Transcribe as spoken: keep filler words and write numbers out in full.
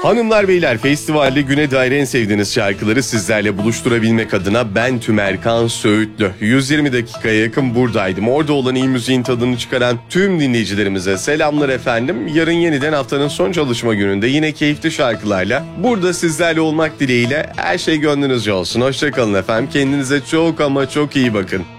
Hanımlar beyler, festivalde güne dair en sevdiğiniz şarkıları sizlerle buluşturabilmek adına ben Tümerkan Söğütlü. yüz yirmi dakikaya yakın buradaydım. Orada olan iyi müziğin tadını çıkaran tüm dinleyicilerimize selamlar efendim. Yarın yeniden haftanın son çalışma gününde yine keyifli şarkılarla burada sizlerle olmak dileğiyle her şey gönlünüzce olsun. Hoşçakalın efendim. Kendinize çok ama çok iyi bakın.